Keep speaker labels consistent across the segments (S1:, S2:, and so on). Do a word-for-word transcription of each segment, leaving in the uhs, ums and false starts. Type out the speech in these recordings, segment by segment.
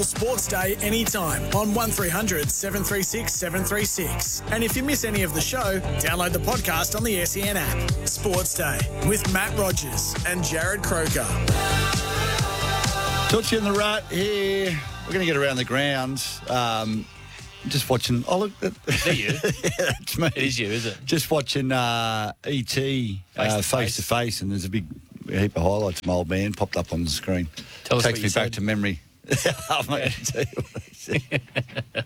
S1: Sports Day anytime on one three hundred seven three six seven three six. And if you miss any of the show, download the podcast on the S E N app. Sports Day with Matt Rogers and Jared Croker.
S2: Touch in the rut here. We're going to get around the grounds. Um, just watching. Oh, look.
S3: Is that you?
S2: Yeah, that's me.
S3: It is you, is it?
S2: Just watching uh, E T
S3: Face
S2: uh,
S3: to
S2: face
S3: face.
S2: to face, and there's a big heap of highlights of my old man popped up on the screen.
S3: Tell us
S2: Takes
S3: what
S2: me
S3: you
S2: back
S3: said.
S2: to memory. I'm not going to tell you what I said.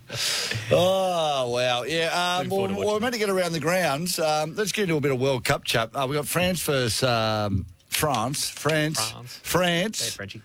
S2: Oh, wow. Yeah, um,
S3: Looking
S2: well,
S3: forward to
S2: we're
S3: watching
S2: meant to get around the grounds. Um, let's get into a bit of World Cup chat. Uh, we've got France versus um, France. France.
S3: France.
S2: France.
S3: Hey, Frenchie.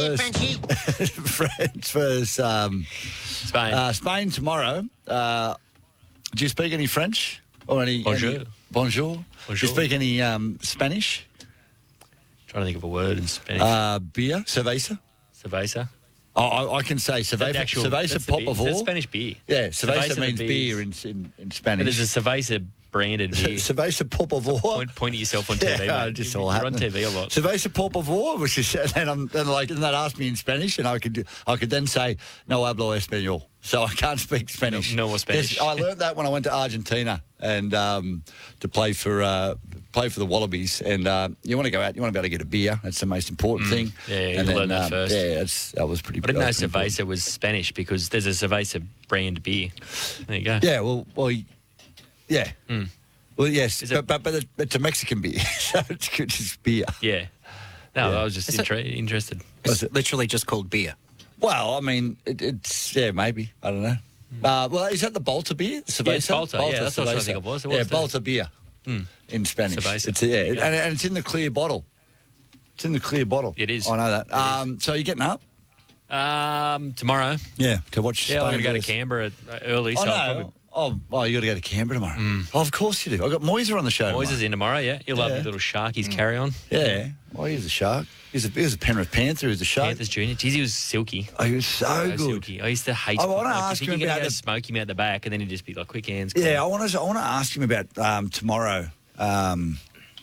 S2: versus- France versus um,
S3: Spain.
S2: uh, Spain tomorrow. Uh, do you speak any French? Or any...
S3: Bonjour.
S2: Any, bonjour. Do you
S3: Bonjour.
S2: speak any um, Spanish?
S3: Trying to think of a word in Spanish.
S2: Uh, beer? Cerveza?
S3: Cerveza.
S2: Oh, I, I can say
S3: Is that
S2: cerveza.
S3: the actual-
S2: Cerveza
S3: that's the
S2: pop
S3: beer.
S2: of
S3: Is that
S2: all.
S3: Spanish beer.
S2: Yeah, cerveza,
S3: Cerveza
S2: means
S3: the
S2: beer in,
S3: beers.
S2: in, in
S3: And
S2: Spanish.
S3: there's a Cerveza branded beer.
S2: Cerveza por favor.
S3: Point, point at yourself on T V.
S2: Yeah,
S3: mate.
S2: just
S3: You-
S2: all
S3: You're on
S2: happening.
S3: T V a lot.
S2: Cerveza por favor, which is and then I'm then like and that asked me in Spanish, and I could do, I could then say no hablo español, so I can't speak Spanish.
S3: No- no more Spanish.
S2: Yes, I learned that when I went to Argentina and um, to play for uh, play for the Wallabies, and uh, you want to go out, you want to be able to get a beer. That's the most important thing.
S3: Yeah, yeah,
S2: and
S3: you learn that first.
S2: Yeah, that's, that was pretty.
S3: I didn't
S2: that
S3: know
S2: was pretty important.
S3: Cerveza was Spanish because there's a Cerveza brand beer. There you go.
S2: Yeah, well, well, yeah.
S3: Mm.
S2: Well, yes,
S3: Is it-
S2: but, but but it's a Mexican beer, so it's good, just beer.
S3: Yeah. No,
S2: Yeah.
S3: I was just
S4: Is it-
S3: intre- interested.
S2: Was
S4: It's
S2: it-
S4: literally just called beer.
S2: Well, I mean, it, it's yeah, maybe I don't know. Uh, well, is that the Bolter beer? Cerveza?
S3: Yeah, it's Bolter, yeah, that's what I was trying to
S2: Cerveza.
S3: think it was. It
S2: yeah,
S3: was the-
S2: Bolter beer
S3: Mm.
S2: in Spanish.
S3: Cerveza.
S2: It's, yeah,
S3: There you
S2: and,
S3: go.
S2: and it's in the clear bottle. It's in the clear bottle.
S3: It is.
S2: I know that.
S3: It is.
S2: Um, so you're getting up?
S3: Um, tomorrow.
S2: Yeah, to watch.
S3: Yeah, I'm
S2: Spain
S3: going to go to
S2: versus-
S3: Canberra uh, early.
S2: Oh
S3: So
S2: no!
S3: I'll probably,
S2: Oh, oh, you got to go to Canberra tomorrow. Oh, of course you do. I got Moiser on the show.
S3: Moyes is
S2: tomorrow.
S3: in tomorrow, yeah. He'll love
S2: Yeah.
S3: his little Sharkies carry on.
S2: Yeah. Well, he's a shark. He's a, he's a Penrith Panther. He's a shark.
S3: Panthers Junior. Jeez, he was silky.
S2: Oh, he was so,
S3: So
S2: good.
S3: silky. I used to hate
S2: I wanna
S3: like,
S2: ask
S3: you
S2: him
S3: think you're
S2: about
S3: gonna go
S2: the-
S3: smoke him out the back, and then he'd just be like, quick hands.
S2: Yeah, I want to. I want to ask him about um, tomorrow. Um,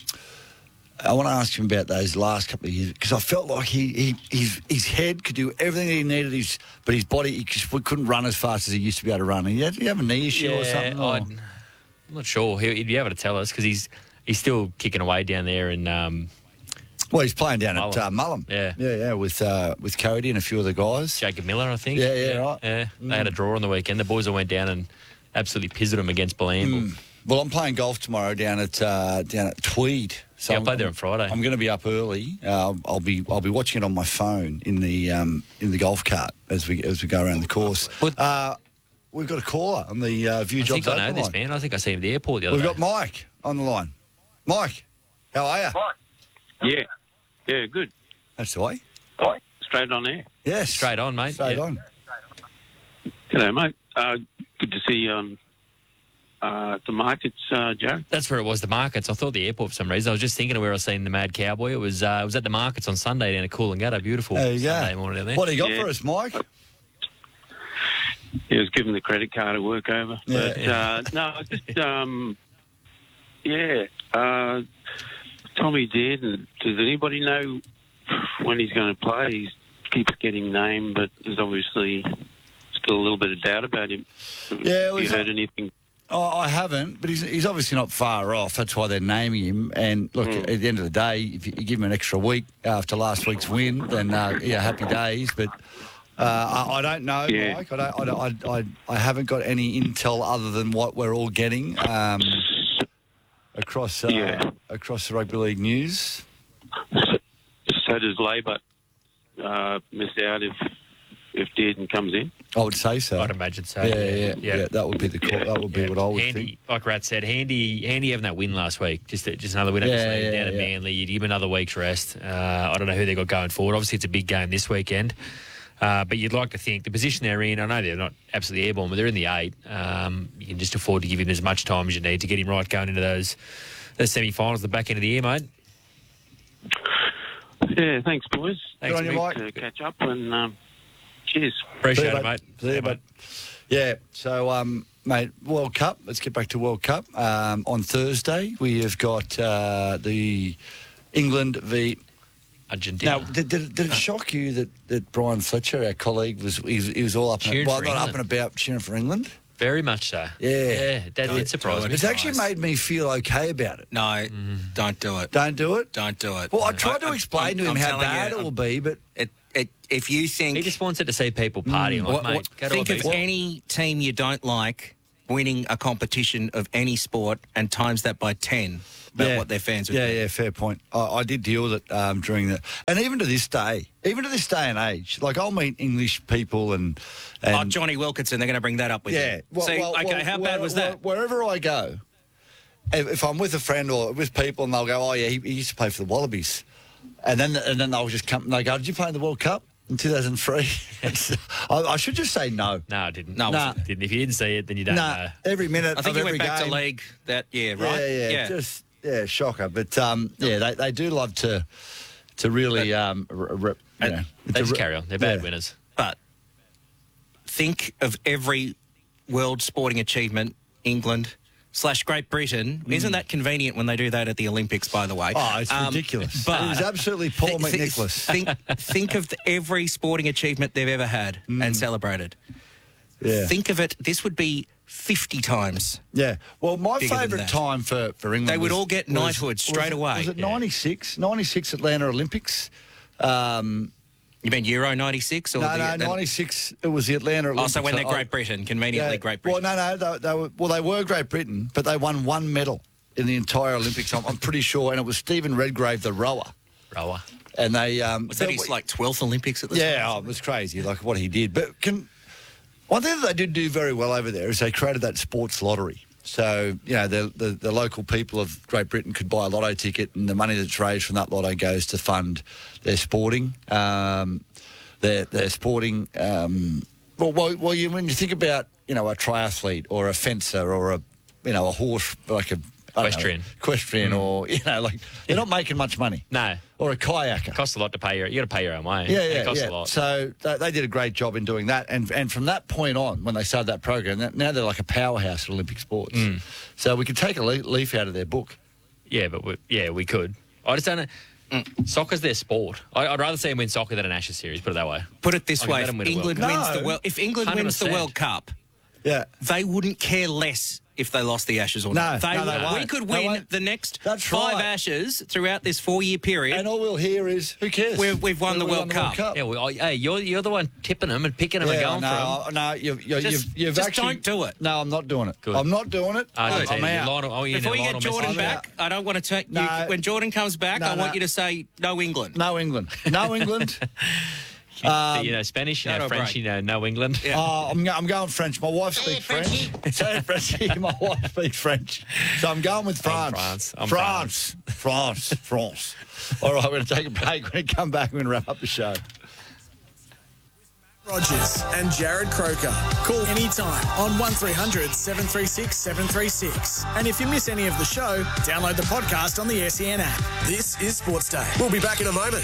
S2: I want to ask him about those last couple of years because I felt like he, he his his head could do everything that he needed, his but his body he just couldn't run as fast as he used to be able to run. He had, did he have a knee issue or something? or-
S3: I'd- I'm not sure. He- He'd be able to tell us because he's he's still kicking away down there in um,
S2: Well, he's playing down at
S3: Mullum.
S2: uh, Mullum.
S3: Yeah.
S2: yeah, yeah, with uh, with Cody and a few of the guys.
S3: Jacob Miller, I think.
S2: Yeah, yeah, right.
S3: Yeah,
S2: Mm.
S3: they had a draw on the weekend. The boys all went down and absolutely pizzed them against Bilamble.
S2: Mm. Well, I'm playing golf tomorrow down at uh, down at Tweed. So
S3: Yeah, I
S2: I'm-
S3: played there on Friday.
S2: I'm going to be up early. Uh, I'll be I'll be watching it on my phone in the um, in the golf cart as we as we go around the course.
S3: But-
S2: Uh, we've got a caller on the uh, View
S3: I
S2: Jobs
S3: think I know
S2: Open
S3: this
S2: line.
S3: man. I think I seen him at the airport the other
S2: We've
S3: day.
S2: got Mike on the line. Mike, how are you?
S5: Yeah, yeah, good.
S2: That's the way.
S5: Straight on air.
S2: Yes,
S3: Straight on, mate.
S2: Straight
S3: Yeah.
S2: on.
S5: Hello, mate. Uh, good to see you on uh, the markets, uh, Joe.
S3: That's where it was, the markets. I thought the airport for some reason. I was just thinking of where I was seeing the Mad Cowboy. It was uh, it was at the markets on Sunday down at Coolangatta. Beautiful
S2: There you go.
S3: Sunday morning down there.
S2: What do you got
S5: Yeah.
S2: for us, Mike?
S5: He was giving the credit card a work over.
S2: Yeah.
S5: But, uh, no, just, um, yeah. Uh, Tommy Dearden, does anybody know when he's going to play? He keeps getting named, but there's obviously still a little bit of doubt about him.
S2: Yeah, well,
S5: Have you
S2: he's
S5: heard
S2: not-
S5: anything?
S2: Oh, I haven't, but he's, he's obviously not far off. That's why they're naming him. And look,
S5: Mm.
S2: at the end of the day, if you give him an extra week after last week's win, then uh, yeah, happy days. But uh, I, I don't know,
S5: Yeah.
S2: Mike. I, don't, I, I, I, I haven't got any intel other than what we're all getting um, across uh,
S5: Yeah.
S2: across the rugby league news.
S5: So, so does Labor uh, miss out if if Dearden comes in?
S2: I would say so.
S3: I'd imagine so.
S2: yeah, yeah, yeah, That would be the call. That would be
S3: Yeah.
S2: what I would
S3: handy,
S2: think.
S3: like Rat said, handy, handy having that win last week. Just, just another win.
S2: Yeah,
S3: Yeah,
S2: yeah,
S3: down at
S2: yeah.
S3: Manly. You'd give him another week's rest. Uh, I don't know who they got going forward. Obviously, it's a big game this weekend. Uh, but you'd like to think the position they're in, I know they're not absolutely airborne, but they're in the eight. Um, you can just afford to give him as much time as you need to get him right going into those those semi-finals, the back end of the year, mate.
S5: Yeah, thanks, boys.
S3: Thanks,
S2: on you,
S3: Mick.
S2: Mike.
S5: To catch up and um, cheers.
S3: Appreciate
S2: See you,
S3: it, mate.
S2: See you, mate. Yeah, so, um, mate, World Cup. Let's get back to World Cup. Um, on Thursday, we have got uh, the England v
S3: Argentina.
S2: Now, did, did, did it shock you that, that Brian Fletcher, our colleague, was he was, he was all up and
S3: Cheering
S2: well,
S3: for
S2: not up
S3: England.
S2: and about cheering for England?
S3: Very much so.
S2: Yeah.
S3: Yeah, that did surprise me.
S2: It's actually made me feel okay about it.
S4: No,
S3: Mm.
S4: don't do it.
S2: Don't do it.
S4: Don't do it.
S2: Well, I tried to
S4: I-
S2: explain
S4: I'm-
S2: to him
S4: I'm
S2: how
S4: telling
S2: bad
S4: you,
S2: it will be, but
S4: It, it, if you think...
S3: He just wants it to see people partying. Like,
S4: What-
S3: mate,
S4: what-
S3: go to
S4: think
S3: a
S4: of
S3: beach.
S4: any team you don't like winning a competition of any sport and times that by ten about
S2: yeah.
S4: what their fans would
S2: Yeah,
S4: do.
S2: yeah, fair point. I, I did deal with it um, during the, and even to this day, even to this day and age, like I'll meet English people and, and
S4: Oh, Johnny Wilkinson, they're going to bring that up with
S2: yeah.
S4: you.
S2: Well,
S4: See,
S2: well,
S4: okay,
S2: well,
S4: how
S2: where-
S4: bad was
S2: where-
S4: that?
S2: Wherever I go, if, if I'm with a friend or with people, and they'll go, "Oh yeah, he, he used to play for the Wallabies," and then and then they'll just come and they go, "Did you play in the World Cup in two thousand three?" I, I should just say no.
S3: No, I didn't.
S4: No,
S2: Nah.
S3: Didn't. If you didn't see it, then you don't
S2: Nah,
S3: know.
S2: every minute
S4: I think
S2: of
S4: you
S2: every
S4: went back
S2: game.
S4: to league that year, right?
S2: Yeah, yeah, just yeah, shocker. But um, yeah, they, they do love to to really um, r- r- you know,
S3: They
S2: to
S3: just
S2: re-
S3: carry on. They're bad
S2: yeah.
S3: winners.
S4: But think of every world sporting achievement, England slash Great Britain. Isn't that convenient when they do that at the Olympics, by the way?
S2: Oh, it's
S4: Um,
S2: ridiculous.
S4: But
S2: it was absolutely Paul
S4: Thi- thi-
S2: McNicholas.
S4: Think, think of the, every sporting achievement they've ever had and celebrated.
S2: Yeah.
S4: Think of it. This would be fifty times.
S2: Yeah. Well, my
S4: Bigger than
S2: favourite
S4: that.
S2: time for, for England
S4: They would
S2: was-
S4: all get
S2: was-
S4: knighthood straight
S2: was it-
S4: away.
S2: Was it
S3: Yeah.
S2: ninety-six? ninety-six Atlanta Olympics? Um,
S4: You mean Euro ninety-six? Or
S2: no,
S4: the,
S2: no, ninety-six. It was the Atlanta Olympics.
S4: Oh, so when they're
S2: I-
S4: Great Britain, conveniently
S2: yeah,
S4: Great Britain.
S2: Well, no, no. They, they were, well, they were Great Britain, but they won one medal in the entire Olympics, I'm, I'm pretty sure, and it was Stephen Redgrave, the rower.
S3: Rower.
S2: And they... Um,
S4: Was that
S2: they-
S4: his like twelfth Olympics at the time?
S2: Yeah, oh, it was crazy, like what he did. But can, one thing that they did do very well over there is they created that sports lottery. So, you know, the, the, the local people of Great Britain could buy a lotto ticket, and the money that's raised from that lotto goes to fund their sporting, um, their, their sporting... Um, well, well, well you, when you think about, you know, a triathlete or a fencer or a, you know, a horse, like a... I don't know,
S3: Equestrian.
S2: equestrian or, you know, like, they're not making much money.
S3: No.
S2: Or a kayaker.
S3: It costs a lot to pay your. You got to pay your own way.
S2: Yeah,
S3: It
S2: yeah,
S3: costs
S2: yeah.
S3: a lot.
S2: So they, they did a great job in doing that, and and from that point on, when they started that program, that, now they're like a powerhouse at Olympic sports.
S3: Mm.
S2: So we could take a le- leaf out of their book.
S3: Yeah, but we, yeah, we could. I just don't know.
S4: Mm.
S3: Soccer's their sport. I, I'd rather see them win soccer than an Ashes series. Put it that way.
S4: Put it this
S3: Okay,
S4: way:
S3: let
S4: if
S3: 'em win a
S4: England
S2: World
S4: wins
S2: Cup.
S4: the world, if England wins the
S3: one hundred percent.
S4: World Cup,
S2: Yeah.
S4: they wouldn't care less if they lost the Ashes or
S2: No,
S4: not. They
S2: no, they
S4: would-
S2: won't.
S4: we could
S2: They
S4: win
S2: won't.
S4: the next
S2: That's
S4: five
S2: right.
S4: Ashes throughout this four-year period.
S2: And all we'll hear is, who cares?
S4: We've- we've won
S2: We-
S4: the
S2: we
S4: World
S2: won
S4: Cup.
S3: Yeah, well, I- hey, you're you're the one tipping them and picking them and
S2: Yeah,
S3: going
S2: no,
S3: for them.
S2: no, you've, you,
S4: Just-
S2: you've, you've
S4: just
S2: actually...
S4: don't do it.
S2: No, I'm not doing it.
S3: Good.
S2: I'm not doing it.
S3: Argentina,
S2: I'm
S3: you're
S2: out.
S3: Lionel- oh, you know,
S4: Before you get
S3: Lionel
S4: Jordan
S3: Messi.
S4: back, I don't want to take
S2: No.
S4: you. When Jordan comes back,
S2: No,
S4: I want
S2: no.
S4: you to say no England.
S2: No England. No England.
S3: So, you know Spanish, you
S4: Go
S3: know
S4: to a
S3: French,
S4: break.
S3: you know no England.
S4: Yeah.
S2: Oh, I'm, go- I'm going French. My wife speaks French. Say it, Frenchie. My wife speaks French. So I'm going with France.
S3: France. I'm
S2: France. France. France. All right, we're going to take a break. When we come back, we're going to wrap up the show.
S1: Rogers and Jared Croker. Call anytime on one three hundred seven three six seven three six. And if you miss any of the show, download the podcast on the S E N app. This is Sports Day. We'll be back in a moment.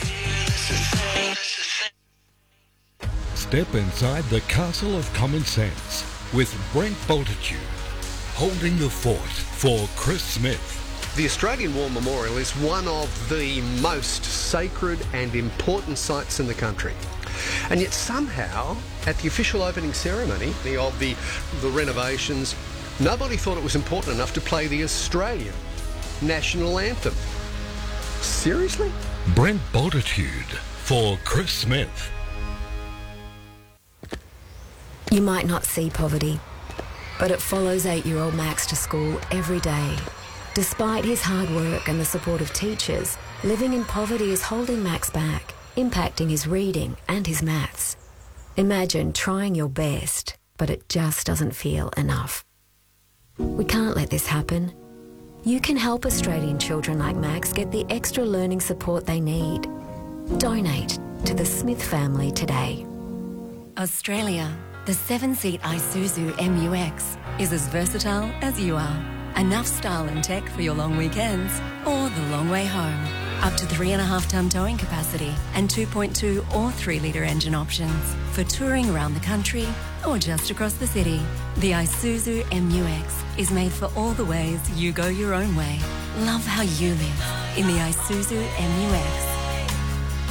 S6: Step inside the castle of common sense with Brent Bultitude, holding the fort for Chris Smith.
S7: The Australian War Memorial is one of the most sacred and important sites in the country. And yet somehow, at the official opening ceremony of the, the renovations, nobody thought it was important enough to play the Australian national anthem. Seriously?
S6: Brent Bultitude for Chris Smith.
S8: You might not see poverty, but it follows eight-year-old Max to school every day. Despite his hard work and the support of teachers, living in poverty is holding Max back, impacting his reading and his maths. Imagine trying your best, but it just doesn't feel enough. We can't let this happen. You can help Australian children like Max get the extra learning support they need. Donate to the Smith family today.
S9: Australia, the seven-seat Isuzu M U X is as versatile as you are. Enough style and tech for your long weekends or the long way home. Up to three and a half tonne towing capacity and two point two or three litre engine options for touring around the country or just across the city. The Isuzu M U X is made for all the ways you go your own way. Love how you live in the Isuzu M U X.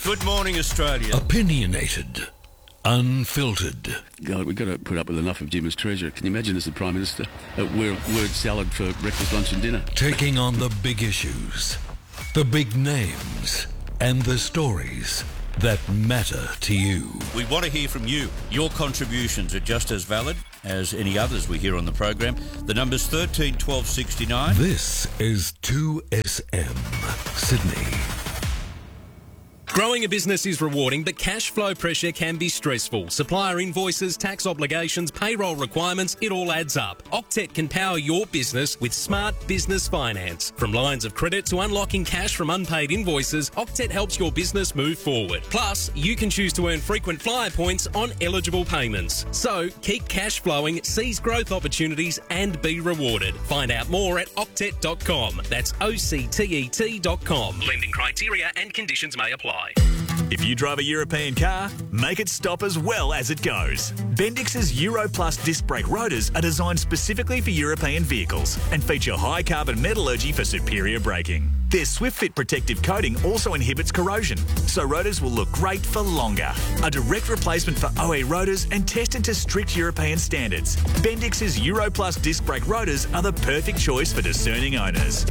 S10: Good morning, Australia.
S6: Opinionated. Unfiltered.
S11: God, we've got to put up with enough of Jim as Treasurer. Can you imagine as the Prime Minister? Uh, word, word salad for breakfast, lunch and dinner.
S6: Taking on the big issues, the big names, and the stories that matter to you.
S10: We want to hear from you. Your contributions are just as valid as any others we hear on the program. The number's thirteen twelve sixty-nine.
S6: This is two S M Sydney.
S12: Growing a business is rewarding, but cash flow pressure can be stressful. Supplier invoices, tax obligations, payroll requirements, it all adds up. Octet can power your business with smart business finance. From lines of credit to unlocking cash from unpaid invoices, Octet helps your business move forward. Plus, you can choose to earn frequent flyer points on eligible payments. So, keep cash flowing, seize growth opportunities and be rewarded. Find out more at octet dot com. That's O C T E T dot com. Lending criteria and conditions may apply.
S13: If you drive a European car, make it stop as well as it goes. Bendix's Euro Plus disc brake rotors are designed specifically for European vehicles and feature high carbon metallurgy for superior braking. Their SwiftFit protective coating also inhibits corrosion, so rotors will look great for longer. A direct replacement for O E rotors and tested to strict European standards. Bendix's Euro Plus disc brake rotors are the perfect choice for discerning owners.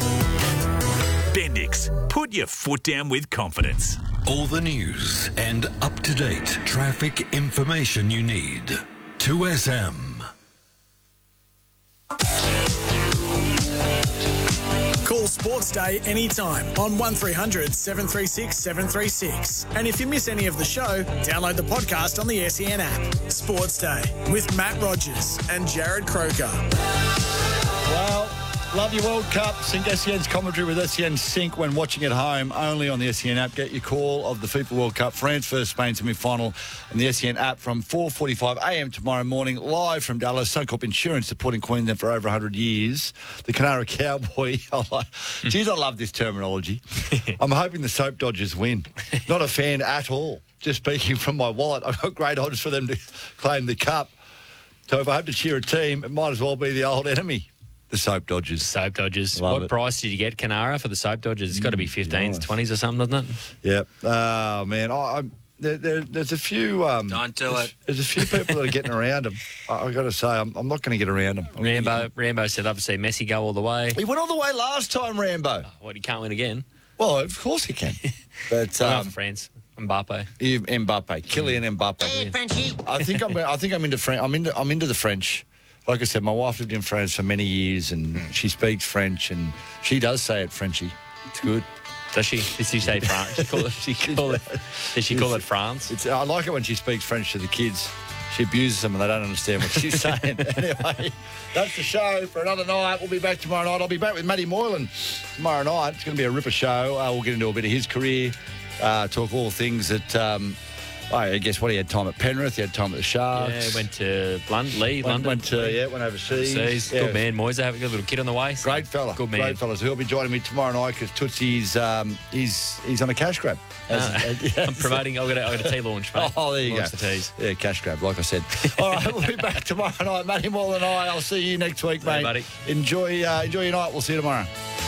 S13: Bendix, put your foot down with confidence.
S6: All the news and up-to-date traffic information you need. two S M.
S1: Call Sports Day anytime on one three hundred seven three six seven three six. And if you miss any of the show, download the podcast on the S E N app. Sports Day with Matt Rogers and Jared Croker.
S2: Well, love your World Cup. Sync S E N's commentary with S E N Sync when watching at home, only on the S E N app. Get your call of the FIFA World Cup, France versus Spain semi-final on the S E N app from four forty-five a m tomorrow morning, live from Dallas. Suncorp Insurance, supporting Queensland for over one hundred years. The Canara Cowboy. I like, geez, I love this terminology. I'm hoping the Soap Dodgers win. Not a fan at all. Just speaking from my wallet, I've got great odds for them to claim the cup. So if I have to cheer a team, it might as well be the old enemy. The Soap Dodgers.
S3: Soap Dodgers.
S2: Love
S3: what
S2: it.
S3: price did you get, Canara, for the Soap Dodgers? It's got to be fifteens,
S2: nice.
S3: twenties or something, doesn't it?
S2: Yep. Oh, man. I, I'm, there, there, there's a few... Um,
S4: Don't do
S2: there's,
S4: it.
S2: There's a few people that are getting around him. I, I've got to say, I'm, I'm not going to get around him. I'm
S3: Rambo Rambo said, I'd love to see Messi go all the way.
S2: He went all the way last time, Rambo.
S3: Oh, what, he can't win again?
S2: Well, of course he can. But
S3: Um,
S2: um,
S3: France. Mbappe.
S2: you- Mbappe. Kylian Mbappe.
S3: Hey,
S2: Frenchie. I think I'm. I think I'm into French. I'm into. I'm into the French. Like I said, my wife lived in France for many years, and she speaks French, and she does say it Frenchy. It's good.
S3: Does she? Did she say France? She call it, she call it, did she call it France?
S2: It's, I like it when she speaks French to the kids. She abuses them and they don't understand what she's saying. Anyway, that's the show for another night. We'll be back tomorrow night. I'll be back with Matty Moylan tomorrow night. It's going to be a ripper show. Uh, we'll get into a bit of his career, uh, talk all things that... Um, I guess what he had time at Penrith, he had time at the Sharks.
S3: Yeah, went to London, Lee,
S2: Went,
S3: London.
S2: went to yeah, went overseas.
S3: Overseas.
S2: Yeah.
S3: Good man, Moyes. Having a little kid on the way. So
S2: Great fella,
S3: Good man.
S2: great fella. So he'll be joining me tomorrow night because Tootsie's um, he's he's on a cash grab. As,
S3: Uh,
S2: as- yes.
S3: I'm promoting. I've got a, I've got a tea launch, mate.
S2: Oh, there you
S3: Launch
S2: go.
S3: the teas.
S2: Yeah, cash grab, like I said. All right, we'll be back tomorrow night. Matty Moore and I. I'll see you next week,
S3: See you,
S2: mate.
S3: buddy.
S2: Enjoy, uh, enjoy your night. We'll see you tomorrow.